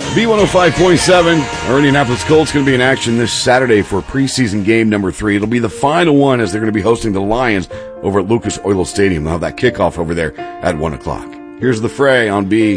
B105.7, our Indianapolis Colts going to be in action this Saturday for preseason game number 3. It'll be the final one as they're going to be hosting the Lions over at Lucas Oil Stadium. They'll have that kickoff over there at 1 o'clock. Here's the fray on B.